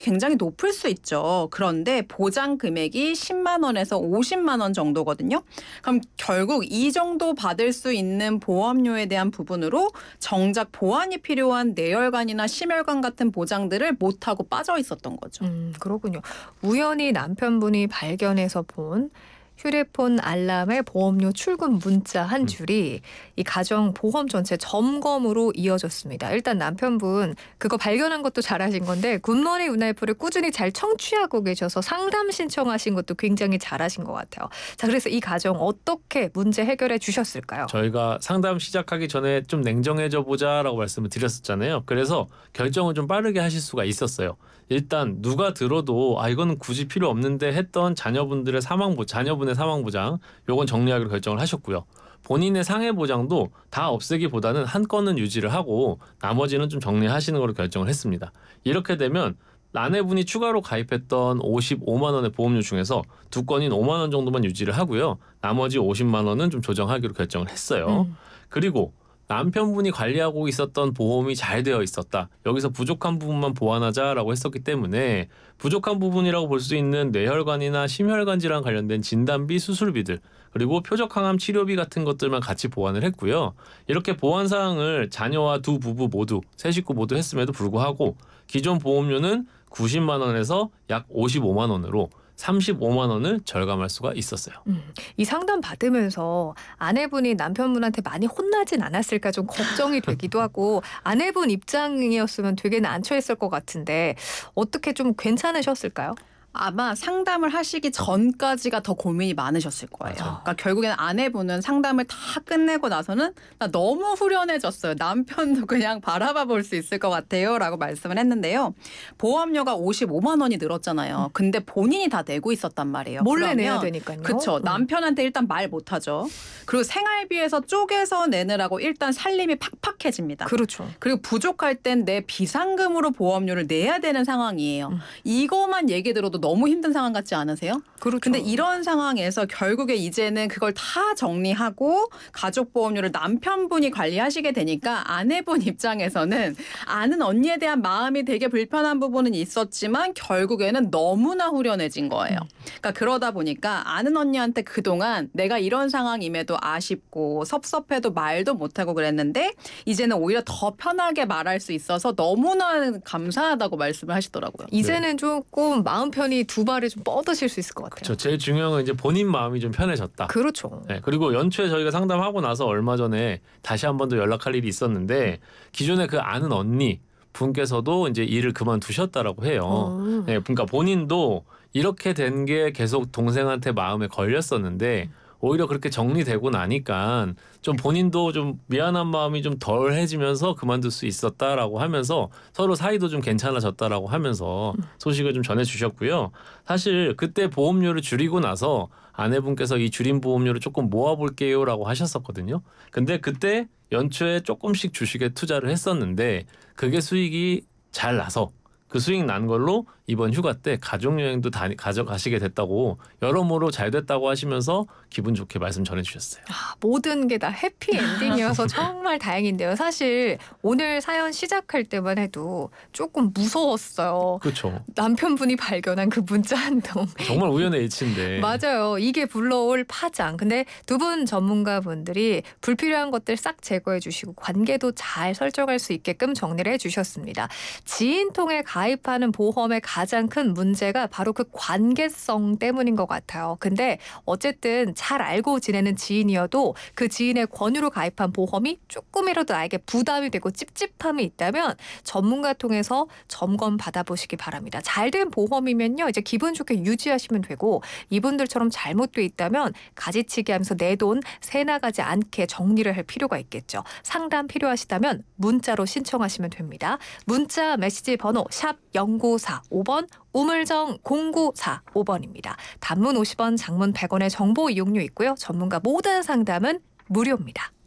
굉장히 높을 수 있죠. 그런데 보장 금액이 10만 원에서 50만 원 정도거든요. 그럼 결국 이 정도 받을 수 있는 보험료에 대한 부분으로 정작 보완이 필요한 뇌혈관이나 심혈관 같은 보장들을 못하고 빠져 있었던 거죠. 그렇군요. 우연히 남편분이 발견해서 본 휴대폰 알람의 보험료 출금 문자 한 줄이 이 가정 보험 전체 점검으로 이어졌습니다. 일단 남편분 그거 발견한 것도 잘하신 건데 굿모닝 우나이프를 꾸준히 잘 청취하고 계셔서 상담 신청하신 것도 굉장히 잘하신 것 같아요. 자, 그래서 이 가정 어떻게 문제 해결해 주셨을까요? 저희가 상담 시작하기 전에 좀 냉정해져 보자라고 말씀을 드렸었잖아요. 그래서 결정을 좀 빠르게 하실 수가 있었어요. 일단 누가 들어도 이거는 굳이 필요 없는데 했던 자녀분의 사망 보장 요건 정리하기로 결정을 하셨고요. 본인의 상해 보장도 다 없애기보다는 한 건은 유지를 하고 나머지는 좀 정리하시는 걸로 결정을 했습니다. 이렇게 되면 아내분이 추가로 가입했던 55만 원의 보험료 중에서 두 건인 5만 원 정도만 유지를 하고요. 나머지 50만 원은 좀 조정하기로 결정을 했어요. 그리고 남편분이 관리하고 있었던 보험이 잘 되어 있었다. 여기서 부족한 부분만 보완하자라고 했었기 때문에 부족한 부분이라고 볼 수 있는 뇌혈관이나 심혈관 질환 관련된 진단비, 수술비들 그리고 표적항암 치료비 같은 것들만 같이 보완을 했고요. 이렇게 보완 사항을 자녀와 두 부부 모두, 세 식구 모두 했음에도 불구하고 기존 보험료는 90만 원에서 약 55만 원으로 35만 원을 절감할 수가 있었어요. 이 상담 받으면서 아내분이 남편분한테 많이 혼나진 않았을까 좀 걱정이 되기도 하고 아내분 입장이었으면 되게 난처했을 것 같은데 어떻게 좀 괜찮으셨을까요? 아마 상담을 하시기 전까지가 더 고민이 많으셨을 거예요. 그러니까 결국에는 아내분은 상담을 다 끝내고 나서는 나 너무 후련해졌어요. 남편도 그냥 바라봐 볼 수 있을 것 같아요. 라고 말씀을 했는데요. 보험료가 55만 원이 늘었잖아요. 근데 본인이 다 내고 있었단 말이에요. 몰래 내야 되니까요. 그렇죠. 남편한테 일단 말 못하죠. 그리고 생활비에서 쪼개서 내느라고 일단 살림이 팍팍해집니다. 그렇죠. 그리고 부족할 땐 내 비상금으로 보험료를 내야 되는 상황이에요. 이거만 얘기 들어도 너무 힘든 상황 같지 않으세요? 그렇죠. 근데 이런 상황에서 결국에 이제는 그걸 다 정리하고 가족보험료를 남편분이 관리하시게 되니까 아내분 입장에서는 아는 언니에 대한 마음이 되게 불편한 부분은 있었지만 결국에는 너무나 후련해진 거예요. 그러니까 그러다 보니까 아는 언니한테 그동안 내가 이런 상황임에도 아쉽고 섭섭해도 말도 못하고 그랬는데 이제는 오히려 더 편하게 말할 수 있어서 너무나 감사하다고 말씀을 하시더라고요. 이제는 조금 마음 편히 두 발을 좀 뻗으실 수 있을 것 같아요. 그렇죠. 제일 중요한 건 이제 본인 마음이 좀 편해졌다. 그렇죠. 네, 그리고 연초에 저희가 상담하고 나서 얼마 전에 다시 한 번 더 연락할 일이 있었는데 기존에 그 아는 언니 분께서도 이제 일을 그만두셨다라고 해요. 네, 그러니까 본인도 이렇게 된 게 계속 동생한테 마음에 걸렸었는데 오히려 그렇게 정리되고 나니까 좀 본인도 좀 미안한 마음이 좀 덜해지면서 그만둘 수 있었다라고 하면서 서로 사이도 좀 괜찮아졌다라고 하면서 소식을 좀 전해주셨고요. 사실 그때 보험료를 줄이고 나서 아내분께서 이 줄인 보험료를 조금 모아볼게요라고 하셨었거든요. 근데 그때 연초에 조금씩 주식에 투자를 했었는데 그게 수익이 잘 나서 그 수익 난 걸로 이번 휴가 때 가족여행도 가져가시게 됐다고 여러모로 잘 됐다고 하시면서 기분 좋게 말씀 전해주셨어요. 모든 게 다 해피엔딩이어서 정말 다행인데요. 사실 오늘 사연 시작할 때만 해도 조금 무서웠어요. 그렇죠. 남편분이 발견한 그 문자 한 통. 정말 우연의 일치인데. 맞아요. 이게 불러올 파장. 근데 두 분 전문가분들이 불필요한 것들 싹 제거해 주시고 관계도 잘 설정할 수 있게끔 정리를 해 주셨습니다. 지인 통해 가입하는 보험의 가장 큰 문제가 바로 그 관계성 때문인 것 같아요. 근데 어쨌든 잘 알고 지내는 지인이어도 그 지인의 권유로 가입한 보험이 조금이라도 나에게 부담이 되고 찝찝함이 있다면 전문가 통해서 점검 받아보시기 바랍니다. 잘된 보험이면요. 이제 기분 좋게 유지하시면 되고 이분들처럼 잘못돼 있다면 가지치기 하면서 내 돈 새 나가지 않게 정리를 할 필요가 있겠죠. 상담 필요하시다면 문자로 신청하시면 됩니다. 문자 메시지 번호 샵 0945번 우물정 0945번입니다. 단문 50원, 장문 100원의 정보 이용료 있고요. 전문가 모든 상담은 무료입니다.